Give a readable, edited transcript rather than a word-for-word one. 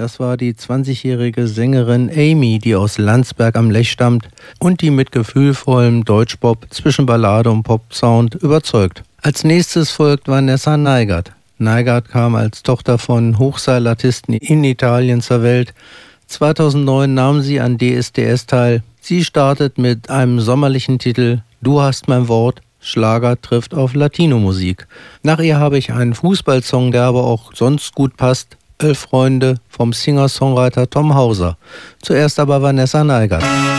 Das war die 20-jährige Sängerin Amy, die aus Landsberg am Lech stammt und die mit gefühlvollem Deutschpop zwischen Ballade und Popsound überzeugt. Als nächstes folgt Vanessa Neigert. Neigert kam als Tochter von Hochseilartisten in Italien zur Welt. 2009 nahm sie an DSDS teil. Sie startet mit einem sommerlichen Titel »Du hast mein Wort«. Schlager trifft auf Latino-Musik. Nach ihr habe ich einen Fußballsong, der aber auch sonst gut passt. 11 Freunde vom Singer-Songwriter Tom Hauser. Zuerst aber Vanessa Neigert.